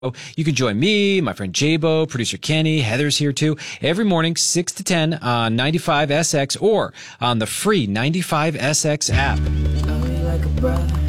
You can join me, my friend Jabo, producer Kenny, Heather's here too, every morning, 6 to 10 on 95SX or on the free 95SX app.